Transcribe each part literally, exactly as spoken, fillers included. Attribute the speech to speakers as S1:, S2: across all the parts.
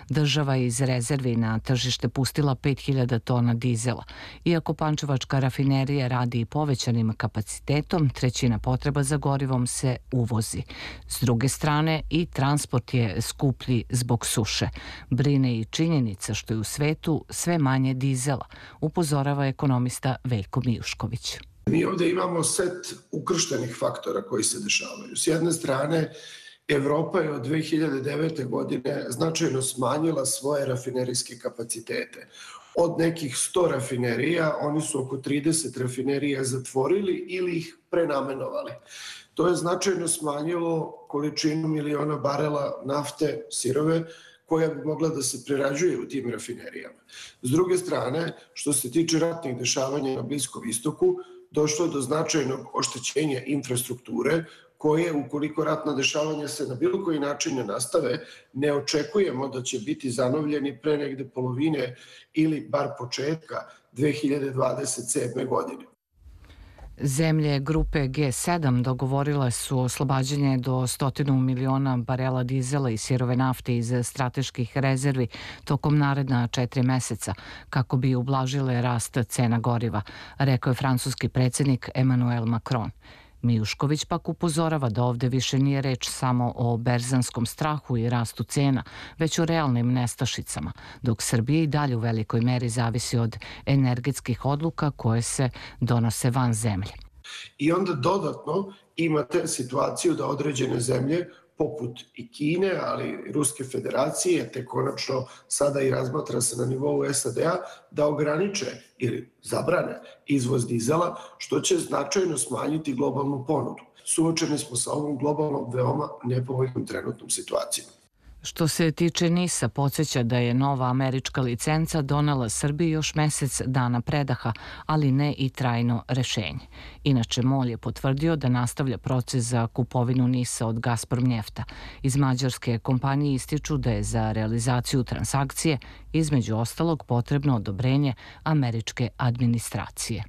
S1: Država je iz rezervi na tržište pustila pet hiljada tona dizela. Iako pančevačka rafinerija radi i povećanim kapacitetom, trećina potreba za gorivom se uvozi. S druge strane, i transport je skuplji zbog suše. Brine i činjenica što je u svetu sve manje dizela, upozorava ekonomista Veljko Mijušković.
S2: Mi ovdje imamo set ukrštenih faktora koji se dešavaju. S jedne strane, Evropa je od dve hiljade devete. godine značajno smanjila svoje rafinerijske kapacitete. Od nekih sto rafinerija, oni su oko trideset rafinerija zatvorili ili ih prenamenovali. To je značajno smanjilo količinu miliona barela nafte sirove koja bi mogla da se prerađuje u tim rafinerijama. S druge strane, što se tiče ratnih dešavanja na Bliskom istoku, došlo do značajnog oštećenja infrastrukture koje, ukoliko ratna dešavanja se na bilo koji način ne nastave, ne očekujemo da će biti zanovljeni pre negde polovine ili bar početka dve hiljade dvadeset sedme. godine.
S1: Zemlje grupe G sedam dogovorile su oslobađanje do stotinu miliona barela dizela i sirove nafte iz strateških rezervi tokom naredna četiri meseca kako bi ublažile rast cena goriva, rekao je francuski predsjednik Emmanuel Macron. Mijušković pak upozorava da ovde više nije reč samo o berzanskom strahu i rastu cena, već o realnim nestašicama, dok Srbija i dalje u velikoj meri zavisi od energetskih odluka koje se donose van zemlje.
S2: I onda dodatno imate situaciju da određene zemlje, poput i Kine, ali i Ruske federacije, te konačno sada i razmatra se na nivou S A D-a, da ograniče ili zabrane izvoz dizela, što će značajno smanjiti globalnu ponudu. Suočeni smo sa ovom globalnom veoma nepovoljnom trenutnom situacijom.
S1: Što se tiče NIS-a, podsjeća da je nova američka licenca donela Srbiji još mesec dana predaha, ali ne i trajno rešenje. Inače, MOL je potvrdio da nastavlja proces za kupovinu NIS-a od Gazpromnjefta. Iz mađarske kompanije ističu da je za realizaciju transakcije između ostalog potrebno odobrenje američke administracije.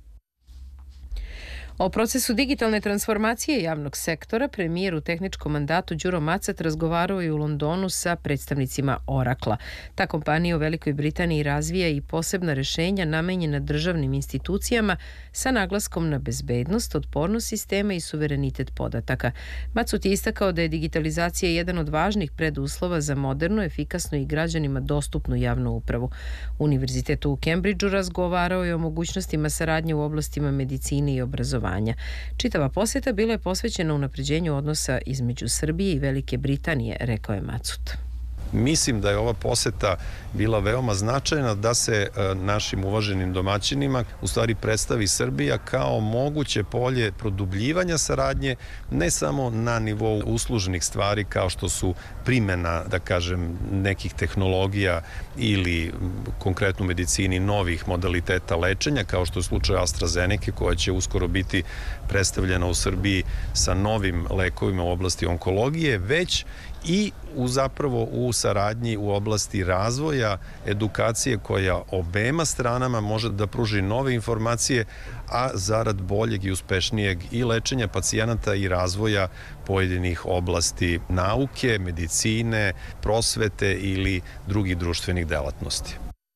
S3: O procesu digitalne transformacije javnog sektora premijer u tehničkom mandatu Đuro Macat razgovarao je u Londonu sa predstavnicima Oracle-a. Ta kompanija u Velikoj Britaniji razvija i posebna rešenja namenjena državnim institucijama sa naglaskom na bezbednost, otpornost sistema i suverenitet podataka. Macat je istakao da je digitalizacija jedan od važnih preduslova za modernu, efikasnu i građanima dostupnu javnu upravu. Univerzitet u Cambridgeu razgovarao je o mogućnostima saradnje u oblastima medicine i obrazovanja. Čitava posjeta bila je posvećena unapređenju odnosa između Srbije i Velike Britanije, rekao je Macut.
S4: Mislim da je ova poseta bila veoma značajna da se našim uvaženim domaćinima u stvari predstavi Srbija kao moguće polje produbljivanja saradnje, ne samo na nivou uslužnih stvari kao što su primjena, da kažem, nekih tehnologija ili konkretno u medicini novih modaliteta lečenja, kao što je slučaj AstraZeneca koja će uskoro biti predstavljena u Srbiji sa novim lekovima u oblasti onkologije, već i u zapravo u saradnji u oblasti razvoja edukacije koja obema stranama može da pruži nove informacije, a zarad boljeg i uspešnijeg i lečenja pacijenata i razvoja pojedinih oblasti nauke, medicine, prosvete ili drugih društvenih delatnosti.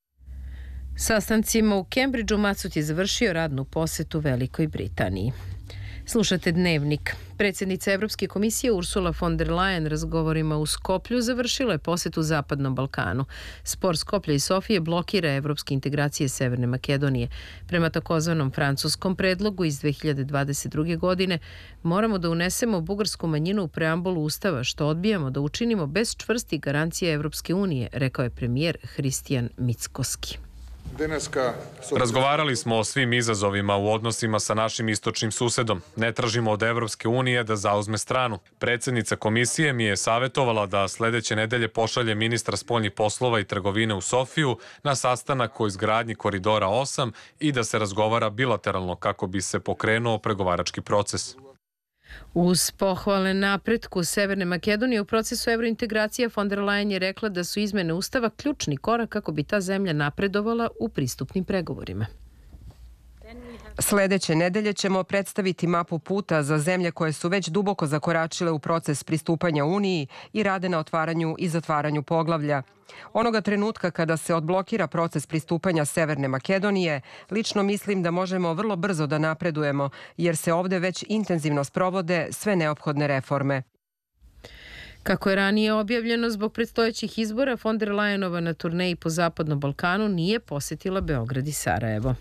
S3: Sastancima u Cambridgeu Macut je završio radnu posetu Velikoj Britaniji. Slušate Dnevnik. Predsjednica Evropske komisije Ursula von der Leyen razgovorima u Skoplju završila je posetu Zapadnom Balkanu. Spor Skoplja i Sofije blokira evropske integracije Severne Makedonije. Prema takozvanom francuskom predlogu iz dve hiljade dvadeset druge. godine moramo da unesemo bugarsku manjinu u preambulu Ustava, što odbijamo da učinimo bez čvrstih garancija Evropske unije, rekao je premijer Hristijan Mickoski.
S5: Razgovarali smo o svim izazovima u odnosima sa našim istočnim susedom. Ne tražimo od Evropske unije da zauzme stranu. Predsjednica komisije mi je savjetovala da sljedeće nedelje pošalje ministra spoljnih poslova i trgovine u Sofiju na sastanak o izgradnji koridora osam i da se razgovara bilateralno kako bi se pokrenuo pregovarački proces.
S3: Uz pohvale napretku Severne Makedonije u procesu evrointegracija, von der Leyen je rekla da su izmene Ustava ključni korak kako bi ta zemlja napredovala u pristupnim pregovorima.
S6: Sledeće nedelje ćemo predstaviti mapu puta za zemlje koje su već duboko zakoračile u proces pristupanja Uniji i rade na otvaranju i zatvaranju poglavlja. Onoga trenutka kada se odblokira proces pristupanja Severne Makedonije, lično mislim da možemo vrlo brzo da napredujemo, jer se ovde već intenzivno sprovode sve neophodne reforme.
S3: Kako je ranije objavljeno, zbog predstojećih izbora von der Leyenova na turneji po Zapadnom Balkanu nije posetila Beograd i Sarajevo.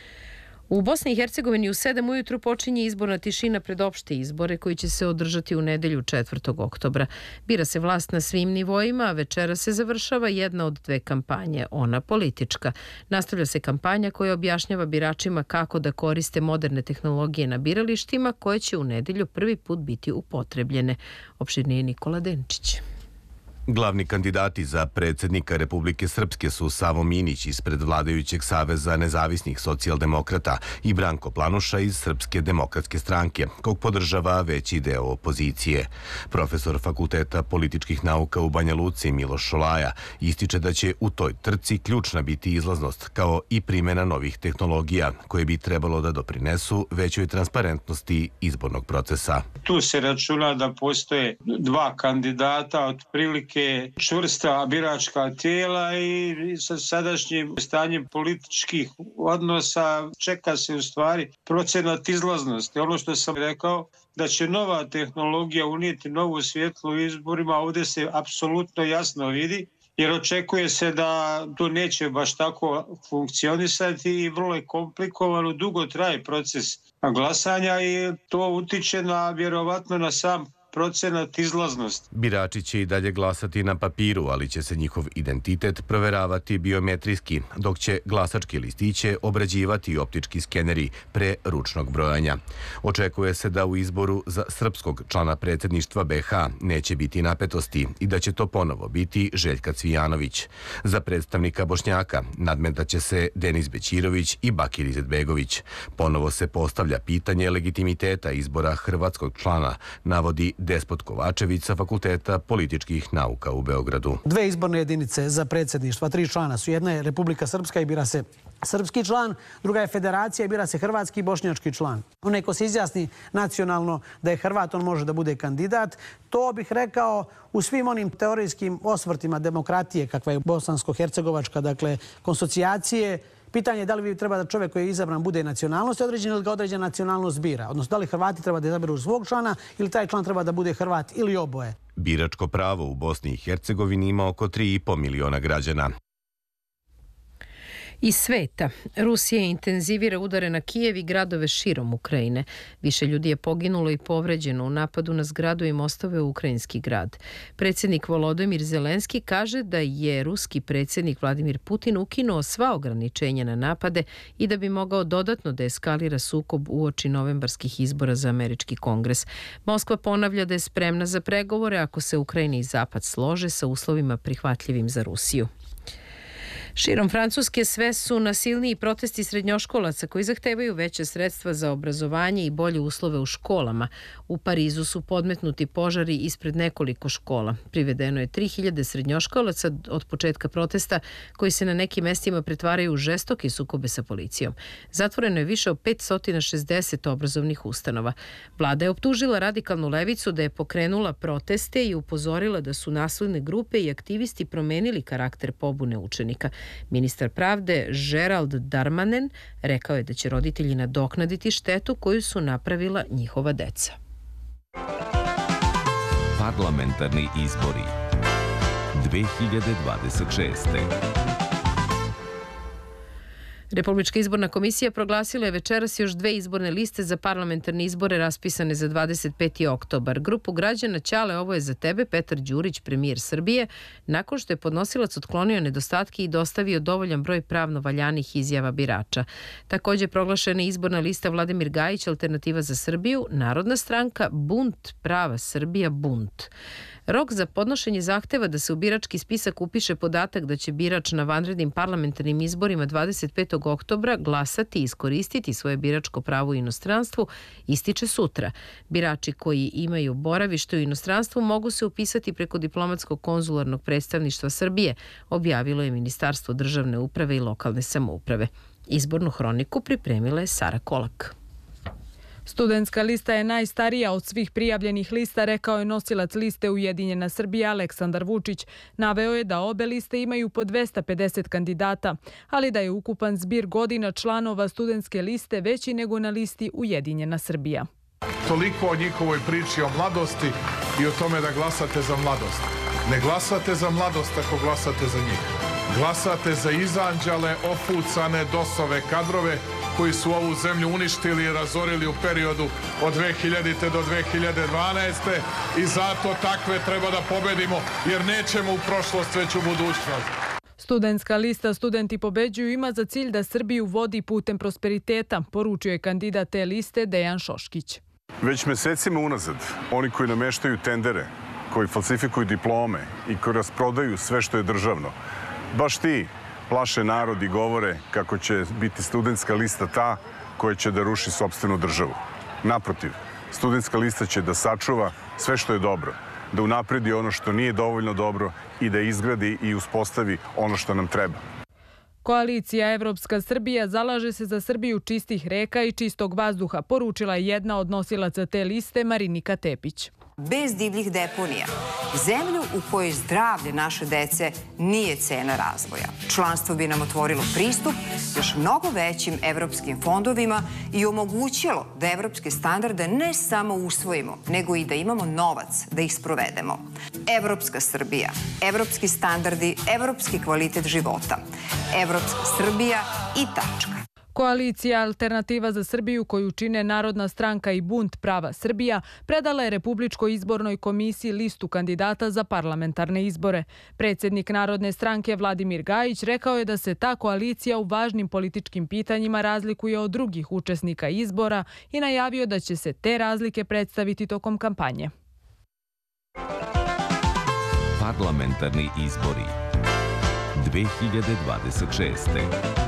S3: U Bosni i Hercegovini u sedam ujutru počinje izborna tišina pred opšte izbore koji će se održati u nedelju četvrtog oktobra. Bira se vlast na svim nivoima, a večera se završava jedna od dve kampanje, ona politička. Nastavlja se kampanja koja objašnjava biračima kako da koriste moderne tehnologije na biralištima koje će u nedelju prvi put biti upotrebljene. Opširnije Nikola Denčić.
S7: Glavni kandidati za predsjednika Republike Srpske su Savo Minić ispred vladajućeg Saveza nezavisnih socijaldemokrata i Branko Planuša iz Srpske demokratske stranke, kog podržava veći deo opozicije. Profesor Fakulteta političkih nauka u Banja Luci Miloš Šolaja ističe da će u toj trci ključna biti izlaznost, kao i primjena novih tehnologija, koje bi trebalo da doprinesu većoj transparentnosti izbornog procesa.
S8: Tu se računa da postoje dva kandidata, otprilike čvrsta biračka tijela i sa sadašnjim stanjem političkih odnosa čeka se u stvari procenat izlaznosti. Ono što sam rekao, da će nova tehnologija unijeti novu svjetlu u izborima, ovdje se apsolutno jasno vidi, jer očekuje se da to neće baš tako funkcionisati i vrlo je komplikovano, dugo traje proces glasanja i to utiče na, vjerovatno na sam procenat izlaznosti.
S7: Birači će i dalje glasati na papiru, ali će se njihov identitet proveravati biometrijski, dok će glasački listiće obrađivati optički skeneri pre ručnog brojanja. Očekuje se da u izboru za srpskog člana predsjedništva be ha neće biti napetosti i da će to ponovo biti Željka Cvijanović. Za predstavnika Bošnjaka nadmetaće se Denis Bećirović i Bakir Izetbegović. Ponovo se postavlja pitanje legitimiteta izbora hrvatskog člana, navodi Despot Kovačević sa Fakulteta političkih nauka u Beogradu.
S9: Dve izborne jedinice za predsjedništva, tri člana su. Jedna je Republika Srpska i bira se srpski član, druga je Federacija i bira se hrvatski i bošnjački član. Onaj ko se izjasni nacionalno da je Hrvat, on može da bude kandidat. To bih rekao u svim onim teorijskim osvrtima demokratije, kakva je bosansko-hercegovačka, dakle, konsocijacije. Pitanje je da li treba da čovjek koji je izabran bude nacionalnost određena ili ga određena nacionalnost bira. Odnosno, da li Hrvati treba da izaberu svog člana ili taj član treba da bude Hrvat ili oboje.
S7: Biračko pravo u Bosni i Hercegovini ima oko tri i po miliona građana.
S3: Iz sveta, Rusija intenzivira udare na Kijev i gradove širom Ukrajine. Više ljudi je poginulo i povređeno u napadu na zgradu i mostove u ukrajinski grad. Predsjednik Volodymyr Zelenski kaže da je ruski predsjednik Vladimir Putin ukinuo sva ograničenja na napade i da bi mogao dodatno da eskalira sukob uoči novembarskih izbora za američki kongres. Moskva ponavlja da je spremna za pregovore ako se Ukrajina i Zapad slože sa uslovima prihvatljivim za Rusiju. Širom Francuske sve su nasilniji protesti srednjoškolaca koji zahtevaju veće sredstva za obrazovanje i bolje uslove u školama. U Parizu su podmetnuti požari ispred nekoliko škola. Privedeno je tri hiljade srednjoškolaca od početka protesta koji se na nekim mestima pretvaraju u žestoke sukobe sa policijom. Zatvoreno je više od petsto šezdeset obrazovnih ustanova. Vlada je optužila radikalnu levicu da je pokrenula proteste i upozorila da su nasilne grupe i aktivisti promenili karakter pobune učenika. Ministar pravde Gerald Darmanin rekao je da će roditelji nadoknaditi štetu koju su napravila njihova deca.
S10: Parlamentarni izbori dve hiljade dvadeset šeste.
S3: Republička izborna komisija proglasila je večeras još dve izborne liste za parlamentarne izbore raspisane za dvadeset peti oktobar. Grupu građana Ćale, ovo je za tebe, Petar Đurić, premijer Srbije, nakon što je podnosilac otklonio nedostatke i dostavio dovoljan broj pravno valjanih izjava birača. Također proglašena je izborna lista Vladimir Gajić, Alternativa za Srbiju, Narodna stranka, Bunt, Prava Srbija, Bunt. Rok za podnošenje zahteva da se u birački spisak upiše podatak da će birač na vanrednim parlamentarnim izborima dvadeset petog petnaestog oktobra glasati i iskoristiti svoje biračko pravo u inostranstvu ističe sutra. Birači koji imaju boravište u inostranstvu mogu se upisati preko diplomatskog konzularnog predstavništva Srbije, objavilo je Ministarstvo državne uprave i lokalne samouprave. Izbornu hroniku pripremila je Sara Kolak.
S11: Studentska lista je najstarija od svih prijavljenih lista, rekao je nosilac liste Ujedinjena Srbija Aleksandar Vučić. Naveo je da obe liste imaju po dvesta pedeset kandidata, ali da je ukupan zbir godina članova studentske liste veći nego na listi Ujedinjena Srbija.
S12: Toliko o njihovoj priči o mladosti i o tome da glasate za mladost. Ne glasate za mladost ako glasate za njih. Glasate za izanđale, ofucane dosove kadrove koji su ovu zemlju uništili i razorili u periodu od dve hiljadite do dve hiljade dvanaeste. i zato takve treba da pobedimo, jer nećemo u prošlost, već u budućnost.
S11: Studentska lista Studenti pobeđuju ima za cilj da Srbiju vodi putem prosperiteta, poručio je kandidat te liste Dejan Šoškić.
S13: Već mesecima unazad, oni koji nameštaju tendere, koji falsifikuju diplome i koji rasprodaju sve što je državno, baš ti plaše narod i govore kako će biti studentska lista ta koja će da ruši sopstvenu državu. Naprotiv, studentska lista će da sačuva sve što je dobro, da unapredi ono što nije dovoljno dobro i da izgradi i uspostavi ono što nam treba.
S11: Koalicija Evropska Srbija zalaže se za Srbiju čistih reka i čistog vazduha, poručila je jedna od nosilaca te liste Marinika Tepić.
S14: Bez divljih deponija, zemlju u kojoj zdravlje naše dece nije cena razvoja. Članstvo bi nam otvorilo pristup još mnogo većim evropskim fondovima i omogućilo da evropske standarde ne samo usvojimo, nego i da imamo novac da ih sprovedemo. Evropska Srbija, evropski standardi, evropski kvalitet života. Evropska Srbija i tačka.
S11: Koalicija Alternativa za Srbiju, koju čine Narodna stranka i Bunt Prava Srbija, predala je Republičkoj izbornoj komisiji listu kandidata za parlamentarne izbore. Predsjednik Narodne stranke Vladimir Gajić rekao je da se ta koalicija u važnim političkim pitanjima razlikuje od drugih učesnika izbora i najavio da će se te razlike predstaviti tokom kampanje.
S10: Parlamentarni izbori dve hiljade dvadeset šeste.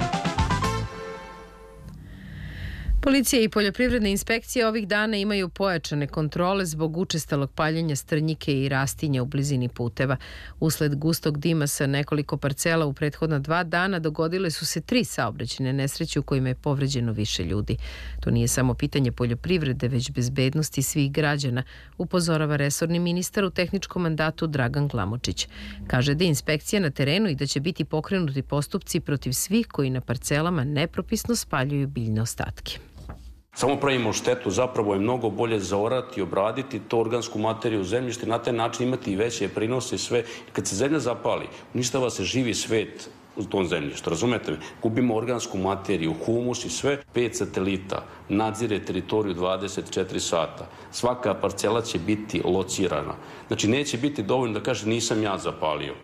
S3: Policija i poljoprivredne inspekcije ovih dana imaju pojačane kontrole zbog učestalog paljenja strnjike i rastinja u blizini puteva. Usled gustog dima sa nekoliko parcela u prethodna dva dana dogodile su se tri saobraćajne nesreće u kojima je povređeno više ljudi. To nije samo pitanje poljoprivrede, već bezbednosti svih građana, upozorava resorni ministar u tehničkom mandatu Dragan Glamočić. Kaže da je inspekcija na terenu i da će biti pokrenuti postupci protiv svih koji na parcelama nepropisno spaljuju biljne ostatke.
S15: Samo pravimo štetu, zapravo je mnogo bolje zaorati, obraditi to organsku materiju u zemljište, na taj način imati i veće prinose i sve. Kad se zemlja zapali, uništava se živi svet u tom zemljištu, razumete me? Gubimo organsku materiju, humus i sve. Pet satelita nadzire teritoriju dvadeset četiri sata. Svaka parcela će biti locirana. Znači, neće biti dovoljno da kaže nisam ja zapalio.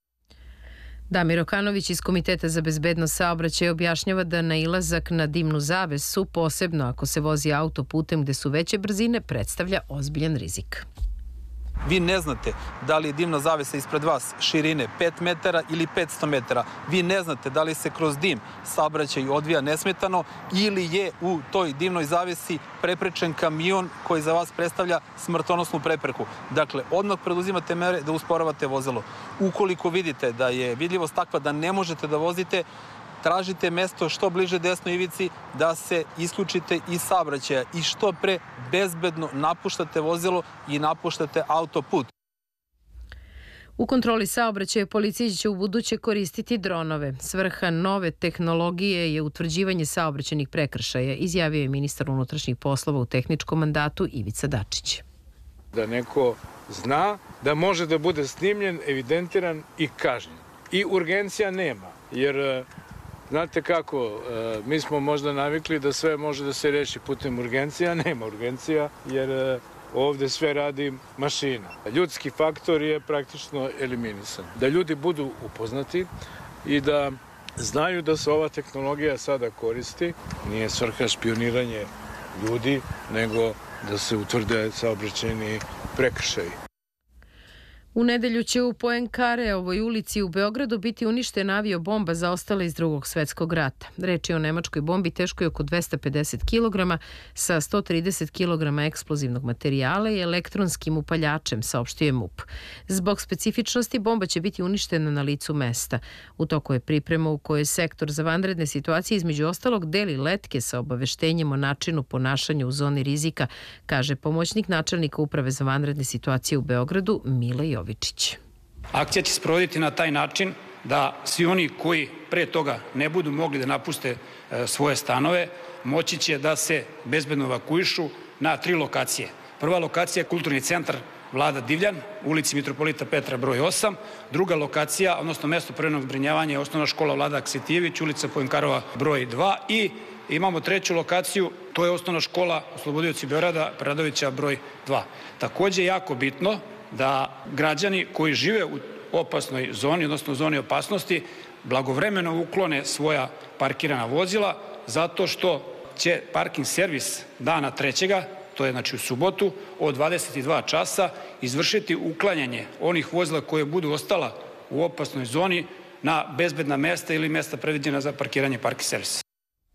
S3: Damir Okanović iz Komiteta za bezbednost saobraćaja objašnjava da nailazak na dimnu zavesu, posebno ako se vozi autoputem gde su veće brzine, predstavlja ozbiljan rizik.
S16: Vi ne znate da li je dimna zavesa ispred vas širine pet metara ili petsto metara. Vi ne znate da li se kroz dim saobraćaj odvija nesmetano ili je u toj dimnoj zavesi preprečen kamion koji za vas predstavlja smrtonosnu prepreku. Dakle, odmah preduzimate mere da usporavate vozilo. Ukoliko vidite da je vidljivost takva da ne možete da vozite, tražite mesto što bliže desnoj ivici da se isključite iz saobraćaja i što pre bezbedno napuštate vozilo i napuštate autoput.
S3: U kontroli saobraćaja policija će u buduće koristiti dronove. Svrha nove tehnologije je utvrđivanje saobraćajnih prekršaja, izjavio je ministar unutrašnjih poslova u tehničkom mandatu Ivica Dačić.
S17: Da neko zna da može da bude snimljen, evidentiran i kažnjen. I urgencija nema, jer znate kako, mi smo možda navikli da sve može da se reši putem urgencija, nema urgencija, jer ovde sve radi mašina. Ljudski faktor je praktično eliminisan. Da ljudi budu upoznati i da znaju da se ova tehnologija sada koristi, nije svrha špioniranje ljudi, nego da se utvrde saobraćajni prekršaji.
S3: U nedelju će u Poenkareovoj ulici u Beogradu biti uništena aviobomba zaostala iz drugog svetskog rata. Reč je o nemačkoj bombi teškoj oko dvesta pedeset kilograma sa sto trideset kilograma eksplozivnog materijala i elektronskim upaljačem, saopštio je MUP. Zbog specifičnosti bomba će biti uništena na licu mesta. U toku je priprema u kojoj sektor za vanredne situacije između ostalog deli letke sa obaveštenjem o načinu ponašanja u zoni rizika, kaže pomoćnik načelnika Uprave za vanredne situacije u Beogradu Mile Jović.
S18: Akcija će se sprovoditi na taj način da svi oni koji pre toga ne budu mogli da napuste svoje stanove, moći će da se bezbedno evakuišu na tri lokacije. Prva lokacija je kulturni centar Vlada Divljan, u ulici Mitropolita Petra broj osam. Druga lokacija, odnosno mesto privremenog zbrinjavanja je osnovna škola Vlada Aksetijević, ulica Poenkarova broj dva i imamo treću lokaciju, to je osnovna škola Oslobodioci Beograda, Preradovića broj dva. Takođe je jako bitno da građani koji žive u opasnoj zoni, odnosno u zoni opasnosti, blagovremeno uklone svoja parkirana vozila, zato što će parking servis dana trećega, to je znači u subotu, od dvadeset dva časa izvršiti uklanjanje onih vozila koje budu ostala u opasnoj zoni na bezbedna mesta ili mesta predviđena za parkiranje parking servisa.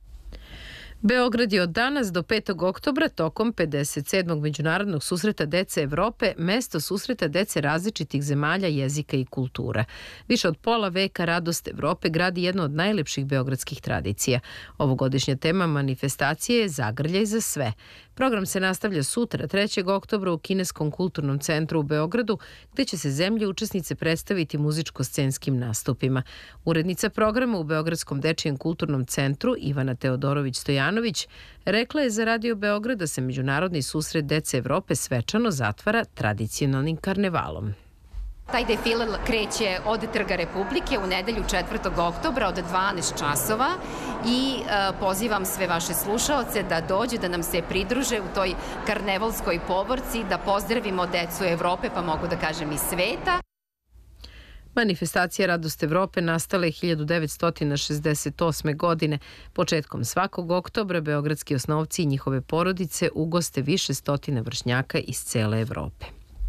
S3: Beograd je od danas do petog oktobra tokom pedeset sedmog Međunarodnog susreta dece Evrope mesto susreta dece različitih zemalja, jezika i kultura. Više od pola veka Radost Evrope gradi jedno od najlepših beogradskih tradicija. Ovogodišnja tema manifestacije je Zagrljaj za sve. Program se nastavlja sutra, trećeg oktobra u Kineskom kulturnom centru u Beogradu, gde će se zemlje učesnice predstaviti muzičko-scenskim nastupima. Urednica programa u Beogradskom dečijem kulturnom centru Ivana Teodorović-Stojanović rekla je za Radio Beograd da se Međunarodni susret dece Evrope svečano zatvara tradicionalnim karnevalom.
S19: Taj defile kreće od Trga Republike u nedelju četvrtog oktobra od dvanaest časova i e, pozivam sve vaše slušaoce da dođu, da nam se pridruže u toj karnevalskoj povorci, da pozdravimo decu Evrope, pa mogu da kažem i sveta.
S3: Manifestacija Radost Evrope nastala je hiljadu devetsto šezdeset osme. godine. Početkom svakog oktobra beogradski osnovci i njihove porodice ugoste više stotine vršnjaka iz cele Evrope.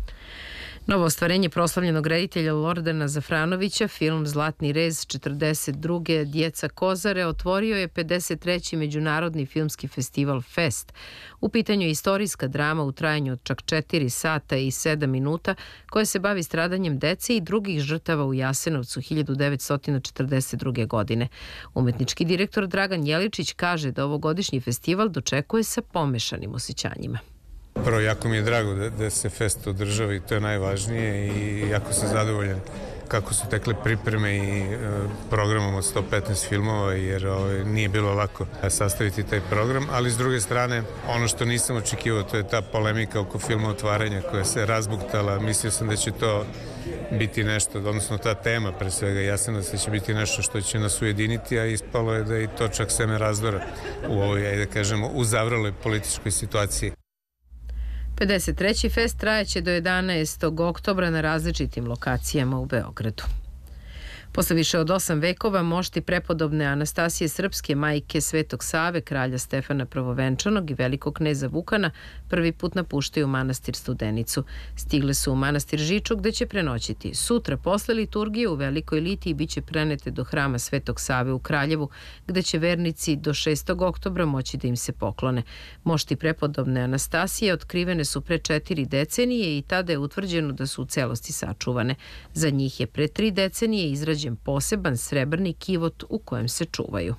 S3: Novo ostvarenje proslavljenog reditelja Lordana Zafranovića, film Zlatni rez četrdeset druge. Djeca Kozare otvorio je pedeset treći. Međunarodni filmski festival Fest. U pitanju je istorijska drama u trajanju od čak četiri sata i sedam minuta koja se bavi stradanjem dece i drugih žrtava u Jasenovcu hiljadu devetsto četrdeset druge. godine. Umetnički direktor Dragan Jeličić kaže da ovogodišnji festival dočekuje sa pomešanim osjećanjima.
S20: Prvo, jako mi je drago da, da se fest održava i to je najvažnije i jako sam zadovoljan kako su tekle pripreme i e, programom od sto petnaest filmova, jer ovaj, nije bilo lako sastaviti taj program, ali s druge strane, ono što nisam očekivao, to je ta polemika oko filma Otvaranja koja se razbuktala. Mislio sam da će to biti nešto, odnosno ta tema pre svega Jasenovac, da će biti nešto što će nas ujediniti, a ispalo je da i to čak seme razdora u ovoj, ajde da kažemo, uzavraloj političkoj situaciji.
S3: pedeset treći fest trajaće do jedanaestog oktobra na različitim lokacijama u Beogradu. Posle više od osam vekova mošti prepodobne Anastasije Srpske, majke Svetog Save, kralja Stefana Prvovenčanog i velikog kneza Vukana prvi put napuštaju manastir Studenicu. Stigle su u manastir Žiču gde će prenoćiti. Sutra posle liturgije u Velikoj Litiji biće prenete do hrama Svetog Save u Kraljevu, gde će vernici do šestog oktobra moći da im se poklone. Mošti prepodobne Anastasije otkrivene su pre četiri decenije i tada je utvrđeno da su u celosti sačuvane. Za njih je pre tri decenije izrađen poseban srebrni kivot u kojem se čuvaju.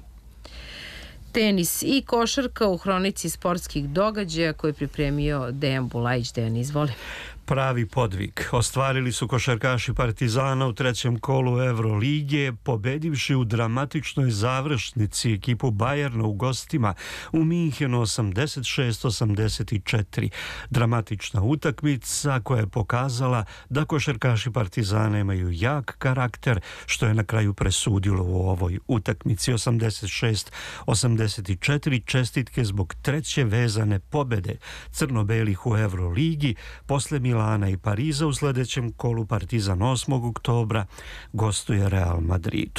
S3: Tenis i košarka u hronici sportskih događaja koje je pripremio Dejan Bulajić. Dejan, izvoli.
S21: Pravi podvig ostvarili su košarkaši Partizana u trećem kolu Evrolige, pobedivši u dramatičnoj završnici ekipu Bayerna u gostima u Minhenu osamdeset šest osamdeset četiri. Dramatična utakmica koja je pokazala da košarkaši Partizana imaju jak karakter, što je na kraju presudilo u ovoj utakmici. Osamdeset šest osamdeset četiri čestitke zbog treće vezane pobede crno-belih u Evroligi posle Milana Milana i Pariza. U sledećem kolu Partizan osmog oktobra gostuje Real Madridu.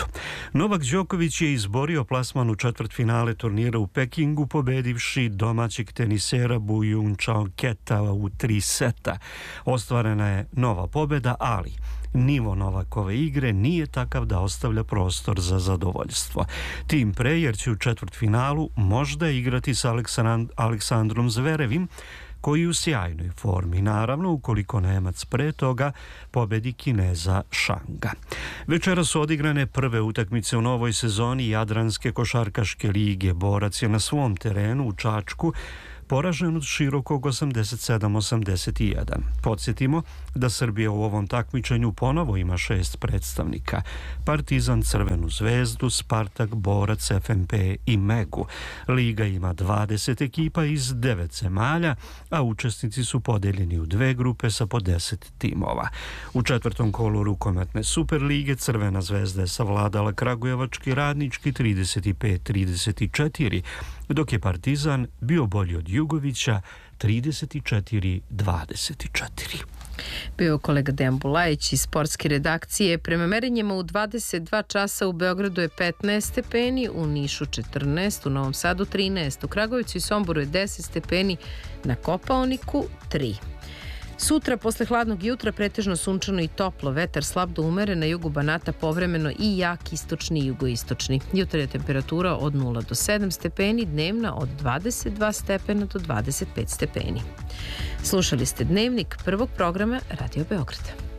S21: Novak Đoković je izborio plasman u četvrtfinale turnira u Pekingu, pobedivši domaćeg tenisera Bujung Chaoketa u tri seta. Ostvarena je nova pobeda, ali nivo Novakove igre nije takav da ostavlja prostor za zadovoljstvo. Tim pre jer će u četvrtfinalu možda igrati sa Aleksandrom Zverevim, koji je u sjajnoj formi, naravno ukoliko Nemac pre toga pobedi Kineza Šanga. Večera su odigrane prve utakmice u novoj sezoni Jadranske košarkaške lige. Borac je na svom terenu u Čačku poražen od širokog osamdeset sedam osamdeset jedan. Podsjetimo da Srbija u ovom takmičenju ponovo ima šest predstavnika. Partizan, Crvenu zvezdu, Spartak, Borac, F N P i Megu. Liga ima dvadeset ekipa iz devet zemalja, a učesnici su podeljeni u dve grupe sa po deset timova. U četvrtom kolu rukometne Superlige Crvena zvezda je savladala Kragujevački Radnički trideset pet trideset četiri, dok je Partizan bio bolji od Jugovića trideset četiri dvadeset četiri.
S3: Bio kolega Dejan Bulajić iz sportske redakcije. Prema merenjima u dvadeset dva časa u Beogradu je petnaest stepeni, u Nišu četrnaest, u Novom Sadu trinaest, u Kragujevcu i Somboru je deset stepeni, na Kopaoniku tri. Sutra, posle hladnog jutra, pretežno sunčano i toplo, vetar slab do umeren, na jugu Banata povremeno i jak istočni i jugoistočni. Jutarnja temperatura od nula do sedam stepeni, dnevna od dvadeset dva stepena do dvadeset pet stepeni. Slušali ste Dnevnik prvog programa Radio Beograda.